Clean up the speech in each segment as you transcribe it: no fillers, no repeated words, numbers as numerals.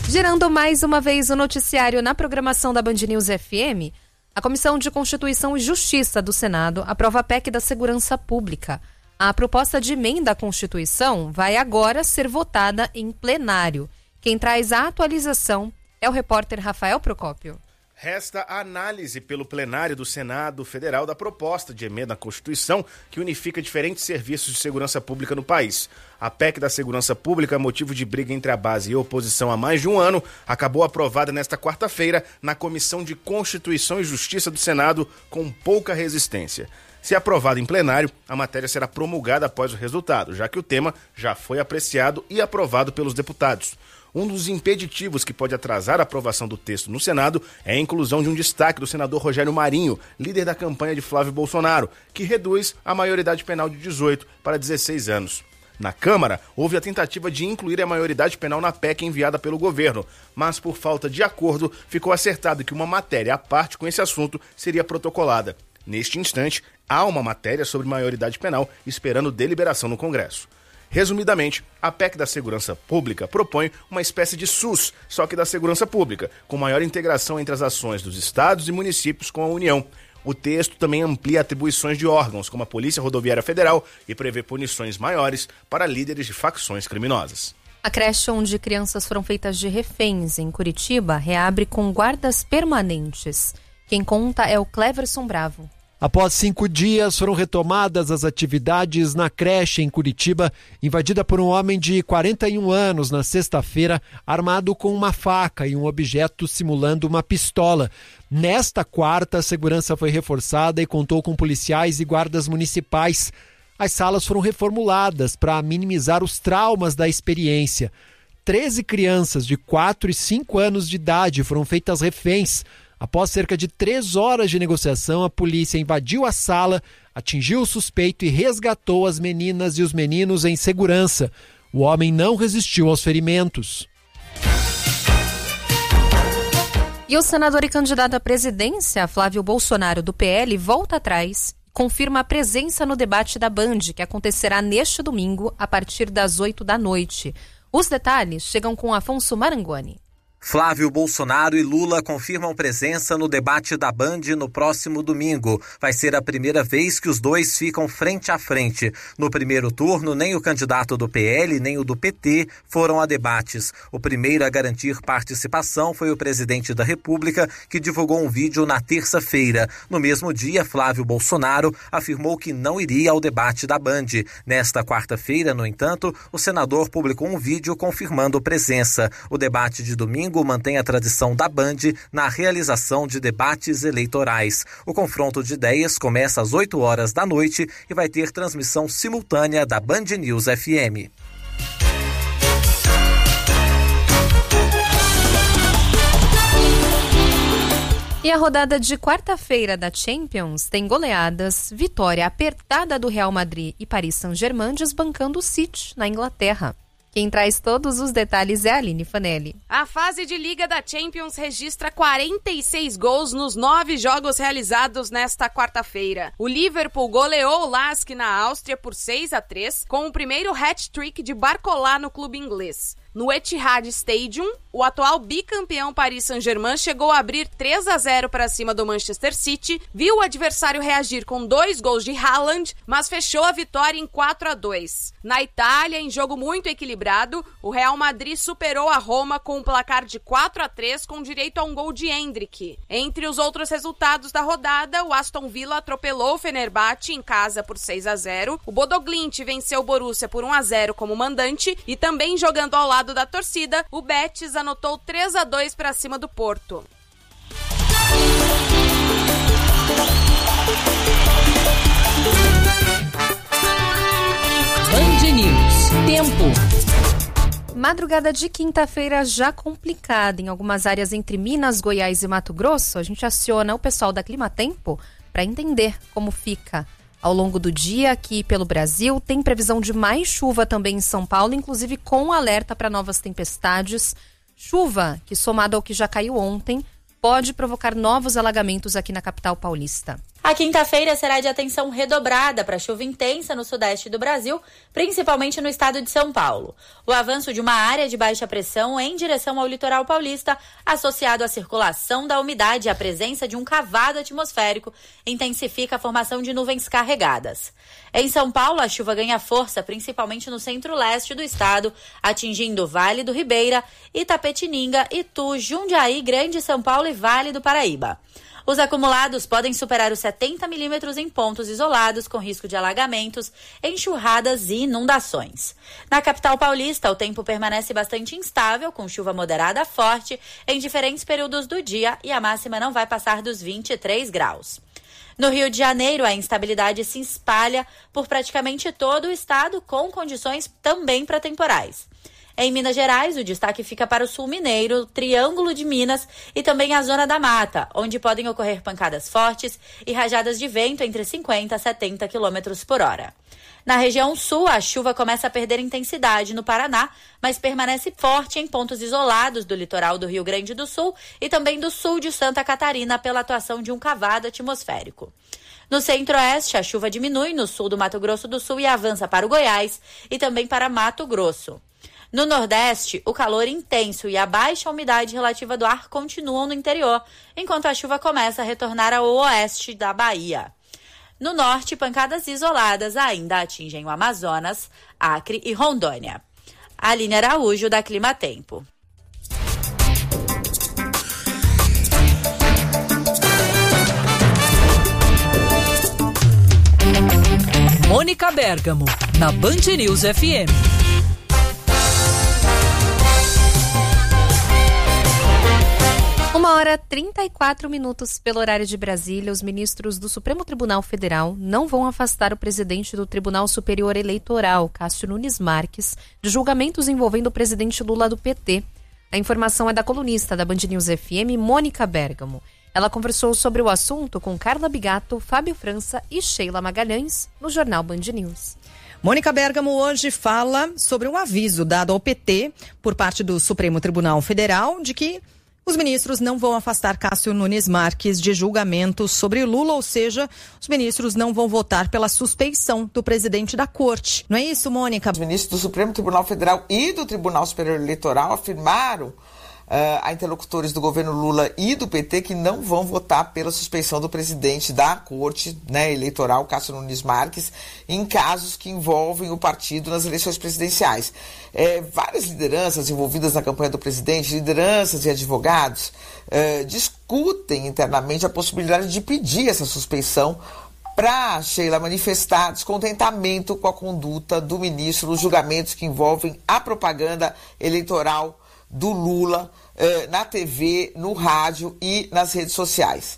Girando mais uma vez o noticiário na programação da Band News FM, a Comissão de Constituição e Justiça do Senado aprova a PEC da Segurança Pública. A proposta de emenda à Constituição vai agora ser votada em plenário. Quem traz a atualização é o repórter Rafael Procópio. Resta a análise pelo plenário do Senado Federal da proposta de emenda à Constituição que unifica diferentes serviços de segurança pública no país. A PEC da Segurança Pública, motivo de briga entre a base e a oposição há mais de um ano, acabou aprovada nesta quarta-feira na Comissão de Constituição e Justiça do Senado com pouca resistência. Se aprovada em plenário, a matéria será promulgada após o resultado, já que o tema já foi apreciado e aprovado pelos deputados. Um dos impeditivos que pode atrasar a aprovação do texto no Senado é a inclusão de um destaque do senador Rogério Marinho, líder da campanha de Flávio Bolsonaro, que reduz a maioridade penal de 18 para 16 anos. Na Câmara, houve a tentativa de incluir a maioridade penal na PEC enviada pelo governo, mas por falta de acordo, ficou acertado que uma matéria à parte com esse assunto seria protocolada. Neste instante, há uma matéria sobre maioridade penal esperando deliberação no Congresso. Resumidamente, a PEC da Segurança Pública propõe uma espécie de SUS, só que da segurança pública, com maior integração entre as ações dos estados e municípios com a União. O texto também amplia atribuições de órgãos, como a Polícia Rodoviária Federal, e prevê punições maiores para líderes de facções criminosas. A creche onde crianças foram feitas de reféns em Curitiba reabre com guardas permanentes. Quem conta é o Cleverson Bravo. Após 5 dias, foram retomadas as atividades na creche em Curitiba, invadida por um homem de 41 anos na sexta-feira, armado com uma faca e um objeto simulando uma pistola. Nesta quarta, a segurança foi reforçada e contou com policiais e guardas municipais. As salas foram reformuladas para minimizar os traumas da experiência. 13 crianças de 4 e 5 anos de idade foram feitas reféns. Após cerca de 3 horas de negociação, a polícia invadiu a sala, atingiu o suspeito e resgatou as meninas e os meninos em segurança. O homem não resistiu aos ferimentos. E o senador e candidato à presidência, Flávio Bolsonaro, do PL, volta atrás, confirma a presença no debate da Band, que acontecerá neste domingo, a partir das 8 da noite. Os detalhes chegam com Afonso Marangoni. Flávio Bolsonaro e Lula confirmam presença no debate da Band no próximo domingo. Vai ser a primeira vez que os dois ficam frente a frente. No primeiro turno, nem o candidato do PL nem o do PT foram a debates. O primeiro a garantir participação foi o presidente da República, que divulgou um vídeo na terça-feira. No mesmo dia, Flávio Bolsonaro afirmou que não iria ao debate da Band. Nesta quarta-feira, no entanto, o senador publicou um vídeo confirmando presença. O debate de domingo mantém a tradição da Band na realização de debates eleitorais. O confronto de ideias começa às 8 horas da noite e vai ter transmissão simultânea da Band News FM. E a rodada de quarta-feira da Champions tem goleadas, vitória apertada do Real Madrid e Paris Saint-Germain desbancando o City na Inglaterra. Quem traz todos os detalhes é a Aline Fanelli. A fase de Liga da Champions registra 46 gols nos 9 jogos realizados nesta quarta-feira. O Liverpool goleou o Lask na Áustria por 6-3, com o primeiro hat-trick de Barcola no clube inglês. No Etihad Stadium, o atual bicampeão Paris Saint-Germain chegou a abrir 3-0 para cima do Manchester City, viu o adversário reagir com 2 gols de Haaland, mas fechou a vitória em 4-2. Na Itália, em jogo muito equilibrado, o Real Madrid superou a Roma com um placar de 4-3 com direito a um gol de Endrick. Entre os outros resultados da rodada, o Aston Villa atropelou o Fenerbahçe em casa por 6-0, o Bodo Glimt venceu o Borussia por 1-0 como mandante e também jogando ao lado da torcida, o Betis anotou 3-2 para cima do Porto. Band News. Tempo. Madrugada de quinta-feira já complicada em algumas áreas entre Minas, Goiás e Mato Grosso. A gente aciona o pessoal da Climatempo para entender como fica ao longo do dia aqui pelo Brasil. Tem previsão de mais chuva também em São Paulo, inclusive com alerta para novas tempestades. Chuva que, somado ao que já caiu ontem, pode provocar novos alagamentos aqui na capital paulista. A quinta-feira será de atenção redobrada para chuva intensa no sudeste do Brasil, principalmente no estado de São Paulo. O avanço de uma área de baixa pressão em direção ao litoral paulista, associado à circulação da umidade e à presença de um cavado atmosférico, intensifica a formação de nuvens carregadas. Em São Paulo, a chuva ganha força, principalmente no centro-leste do estado, atingindo o Vale do Ribeira, Itapetininga, Itu, Jundiaí, Grande São Paulo e Vale do Paraíba. Os acumulados podem superar os 70 milímetros em pontos isolados, com risco de alagamentos, enxurradas e inundações. Na capital paulista, o tempo permanece bastante instável, com chuva moderada a forte em diferentes períodos do dia e a máxima não vai passar dos 23 graus. No Rio de Janeiro, a instabilidade se espalha por praticamente todo o estado, com condições também para temporais. Em Minas Gerais, o destaque fica para o sul mineiro, Triângulo de Minas e também a Zona da Mata, onde podem ocorrer pancadas fortes e rajadas de vento entre 50 a 70 km por hora. Na região sul, a chuva começa a perder intensidade no Paraná, mas permanece forte em pontos isolados do litoral do Rio Grande do Sul e também do sul de Santa Catarina pela atuação de um cavado atmosférico. No centro-oeste, a chuva diminui no sul do Mato Grosso do Sul e avança para o Goiás e também para Mato Grosso. No Nordeste, o calor intenso e a baixa umidade relativa do ar continuam no interior, enquanto a chuva começa a retornar ao oeste da Bahia. No Norte, pancadas isoladas ainda atingem o Amazonas, Acre e Rondônia. Aline Araújo, da Clima Tempo. Mônica Bergamo, na Band News FM. 1h34 pelo horário de Brasília. Os ministros do Supremo Tribunal Federal não vão afastar o presidente do Tribunal Superior Eleitoral, Cássio Nunes Marques, de julgamentos envolvendo o presidente Lula do PT. A informação é da colunista da Band News FM, Mônica Bergamo. Ela conversou sobre o assunto com Carla Bigato, Fábio França e Sheila Magalhães, no Jornal Band News. Mônica Bergamo hoje fala sobre um aviso dado ao PT por parte do Supremo Tribunal Federal de que os ministros não vão afastar Cássio Nunes Marques de julgamentos sobre Lula, ou seja, os ministros não vão votar pela suspeição do presidente da corte. Não é isso, Mônica? Os ministros do Supremo Tribunal Federal e do Tribunal Superior Eleitoral afirmaram a interlocutores do governo Lula e do PT que não vão votar pela suspeição do presidente da corte, eleitoral, Cássio Nunes Marques, em casos que envolvem o partido nas eleições presidenciais. Várias lideranças envolvidas na campanha do presidente, lideranças e advogados, discutem internamente a possibilidade de pedir essa suspeição para, Sheila, manifestar descontentamento com a conduta do ministro nos julgamentos que envolvem a propaganda eleitoral do Lula na TV, no rádio e nas redes sociais.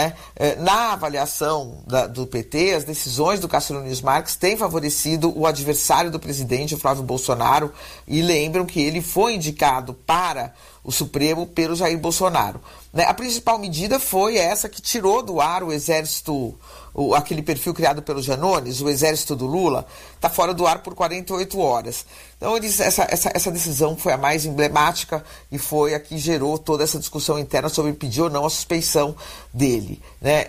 Na avaliação do PT, as decisões do Cássio Nunes Marques têm favorecido o adversário do presidente, o Flávio Bolsonaro, e lembram que ele foi indicado para o Supremo pelo Jair Bolsonaro. A principal medida foi essa que tirou do ar o exército, aquele perfil criado pelo Janones, o exército do Lula, está fora do ar por 48 horas. Então, essa decisão foi a mais emblemática e foi a que gerou toda essa discussão interna sobre pedir ou não a suspeição dele.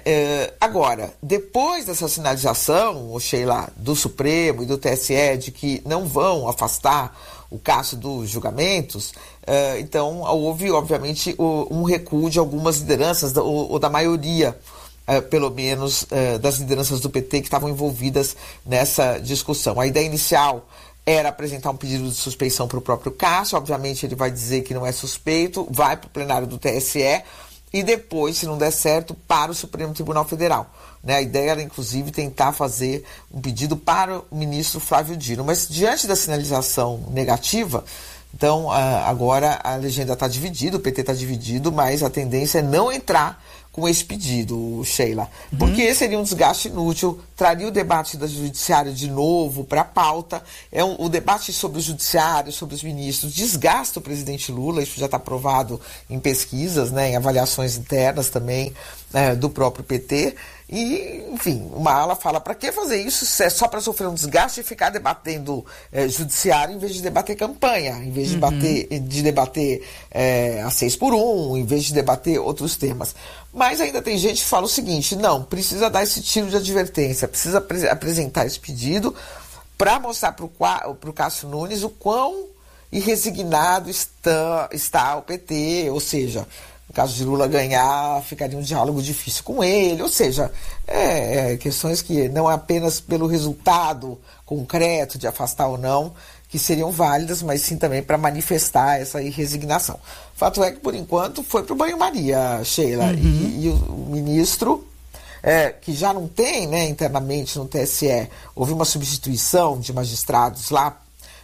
Agora, depois dessa sinalização, Sheila, do Supremo e do TSE, de que não vão afastar o Cássio dos julgamentos, então houve, obviamente, um recuo de algumas lideranças, ou da maioria, pelo menos, das lideranças do PT que estavam envolvidas nessa discussão. A ideia inicial era apresentar um pedido de suspeição para o próprio Cássio, obviamente ele vai dizer que não é suspeito, vai para o plenário do TSE e depois, se não der certo, para o Supremo Tribunal Federal. A ideia era, inclusive, tentar fazer um pedido para o ministro Flávio Dino. Mas, diante da sinalização negativa, então, agora a legenda está dividida, o PT está dividido, mas a tendência é não entrar com esse pedido, Sheila. Porque seria um desgaste inútil, traria o debate do judiciário de novo para a pauta. O debate sobre o judiciário, sobre os ministros, desgasta o presidente Lula, isso já está provado em pesquisas, em avaliações internas também. do próprio PT. E, enfim, uma ala fala, para que fazer isso se é só para sofrer um desgaste e ficar debatendo judiciário em vez de debater campanha, em vez de debater a 6x1, em vez de debater outros temas. Mas ainda tem gente que fala o seguinte, não, precisa dar esse tiro de advertência, precisa apresentar esse pedido para mostrar para o Cássio Nunes o quão irresignado está o PT, ou seja, no caso de Lula ganhar, ficaria um diálogo difícil com ele, ou seja, questões que não é apenas pelo resultado concreto de afastar ou não, que seriam válidas, mas sim também para manifestar essa irresignação. Fato é que, por enquanto, foi para o banho-maria, Sheila, e o ministro, que já não tem, né, internamente no TSE, houve uma substituição de magistrados lá,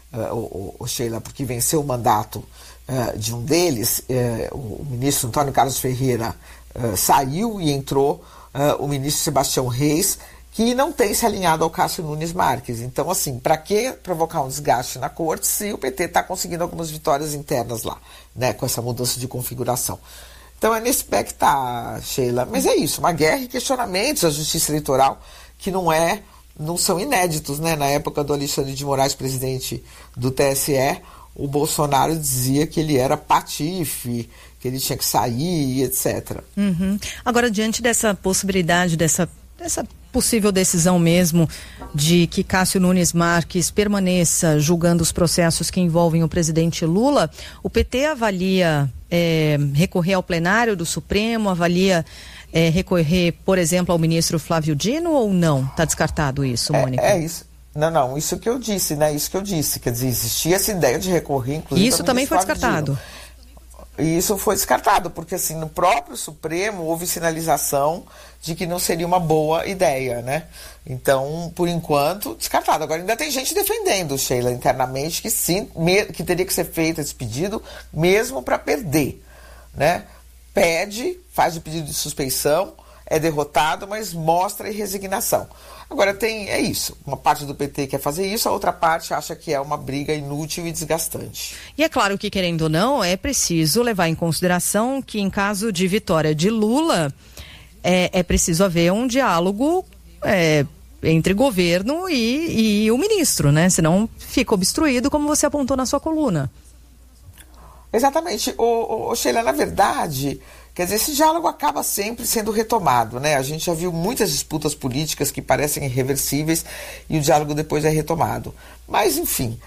Sheila, porque venceu o mandato de um deles, o ministro Antônio Carlos Ferreira saiu e entrou o ministro Sebastião Reis, que não tem se alinhado ao Cássio Nunes Marques. Então, assim, para que provocar um desgaste na corte se o PT está conseguindo algumas vitórias internas lá, né, com essa mudança de configuração? Então é nesse pé que está, Sheila. Mas é isso, uma guerra e questionamentos à justiça eleitoral que não são inéditos, né? Na época do Alexandre de Moraes, presidente do TSE, o Bolsonaro dizia que ele era patife, que ele tinha que sair, etc. Agora, diante dessa possibilidade, dessa possível decisão mesmo de que Cássio Nunes Marques permaneça julgando os processos que envolvem o presidente Lula, o PT avalia recorrer ao plenário do Supremo, avalia recorrer, por exemplo, ao ministro Flávio Dino ou não? Está descartado isso, Mônica? É isso. Não, isso que eu disse, né? Isso que eu disse. Quer dizer, existia essa ideia de recorrer, inclusive. Isso também foi descartado. E isso foi descartado, porque assim, no próprio Supremo houve sinalização de que não seria uma boa ideia, né? Então, por enquanto, descartado. Agora, ainda tem gente defendendo, Sheila, internamente, que sim, que teria que ser feito esse pedido, mesmo para perder, né? Faz o pedido de suspeição, é derrotado, mas mostra a resignação. Agora, é isso. Uma parte do PT quer fazer isso, a outra parte acha que é uma briga inútil e desgastante. E é claro que, querendo ou não, é preciso levar em consideração que, em caso de vitória de Lula, é preciso haver um diálogo entre governo e o ministro, né? Senão fica obstruído, como você apontou na sua coluna. Exatamente. Sheila, na verdade, quer dizer, esse diálogo acaba sempre sendo retomado, né? A gente já viu muitas disputas políticas que parecem irreversíveis e o diálogo depois é retomado. Mas, enfim,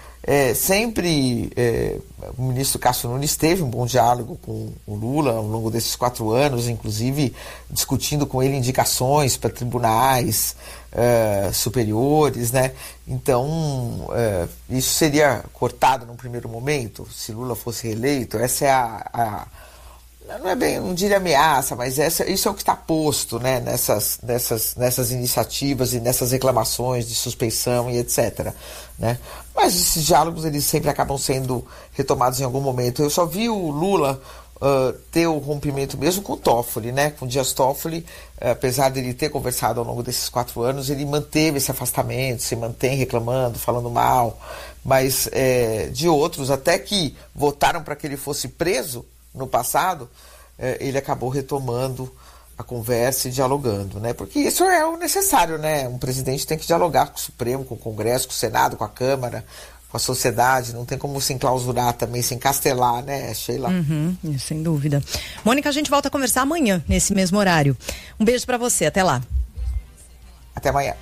o ministro Cássio Nunes teve um bom diálogo com o Lula ao longo desses 4 anos, inclusive discutindo com ele indicações para tribunais superiores, né? Então, isso seria cortado num primeiro momento, se Lula fosse reeleito. Essa é não é bem, não diria ameaça, mas isso é o que está posto, né, nessas iniciativas e nessas reclamações de suspeição e etc, né? Mas esses diálogos, eles sempre acabam sendo retomados em algum momento. Eu só vi o Lula ter o rompimento mesmo com o Toffoli, né? Com o Dias Toffoli, apesar de ele ter conversado ao longo desses 4 anos, ele manteve esse afastamento, se mantém reclamando, falando mal, mas de outros, até que votaram para que ele fosse preso no passado, ele acabou retomando a conversa e dialogando, né? Porque isso é o necessário, né? Um presidente tem que dialogar com o Supremo, com o Congresso, com o Senado, com a Câmara, com a sociedade. Não tem como se enclausurar também, se encastelar, né, Sheila? Sem dúvida. Mônica, a gente volta a conversar amanhã, nesse mesmo horário. Um beijo pra você, até lá. Até amanhã.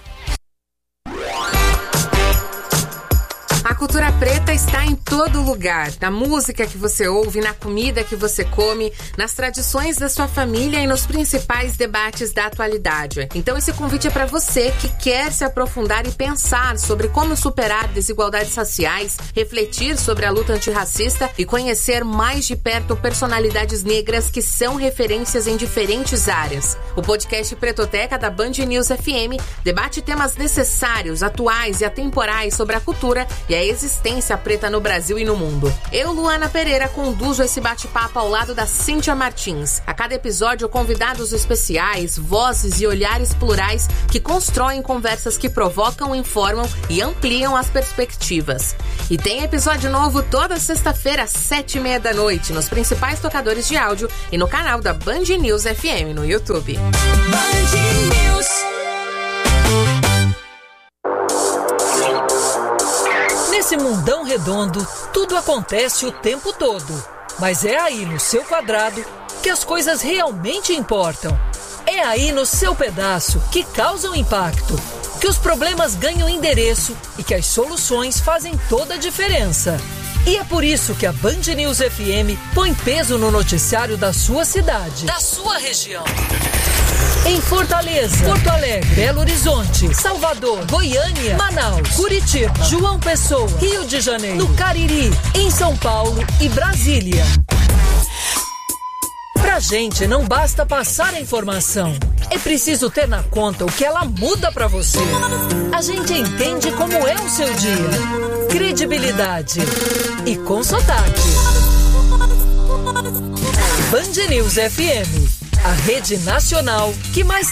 A cultura preta está em todo lugar, na música que você ouve, na comida que você come, nas tradições da sua família e nos principais debates da atualidade. Então esse convite é para você que quer se aprofundar e pensar sobre como superar desigualdades raciais, refletir sobre a luta antirracista e conhecer mais de perto personalidades negras que são referências em diferentes áreas. O podcast Pretoteca da Band News FM debate temas necessários, atuais e atemporais sobre a cultura e a existência resistência preta no Brasil e no mundo. Eu, Luana Pereira, conduzo esse bate-papo ao lado da Cíntia Martins. A cada episódio, convidados especiais, vozes e olhares plurais que constroem conversas que provocam, informam e ampliam as perspectivas. E tem episódio novo toda sexta-feira às 7h30 da noite, nos principais tocadores de áudio e no canal da Band News FM no YouTube. Band News. Nesse mundão redondo, tudo acontece o tempo todo. Mas é aí no seu quadrado que as coisas realmente importam. É aí no seu pedaço que causam impacto, que os problemas ganham endereço e que as soluções fazem toda a diferença. E é por isso que a Band News FM põe peso no noticiário da sua cidade, da sua região. Em Fortaleza, Porto Alegre, Belo Horizonte, Salvador, Goiânia, Manaus, Curitiba, João Pessoa, Rio de Janeiro, no Cariri, em São Paulo e Brasília. Pra gente não basta passar a informação, é preciso ter na conta o que ela muda pra você. A gente entende como é o seu dia. Credibilidade e com sotaque. Band News FM, a rede nacional que mais